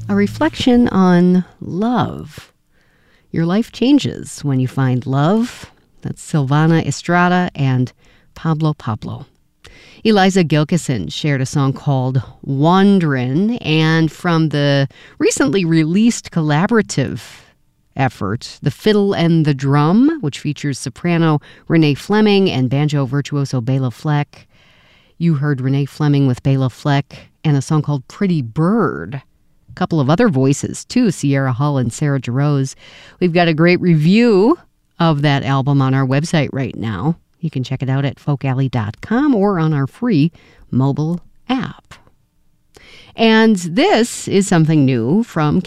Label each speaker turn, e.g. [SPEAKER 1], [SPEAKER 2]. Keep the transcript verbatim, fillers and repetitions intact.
[SPEAKER 1] a reflection on love. Your life changes when you find love. That's Silvana Estrada and Pablo Pablo. Eliza Gilkison shared a song called Wandrin, and from the recently released collaborative effort, The Fiddle and the Drum, which features soprano Renee Fleming and banjo virtuoso Bela Fleck. You heard Renee Fleming with Bela Fleck and a song called Pretty Bird. A couple of other voices, too, Sierra Hull and Sarah DeRose. We've got a great review of that album on our website right now. You can check it out at folk alley dot com or on our free mobile app. And this is something new from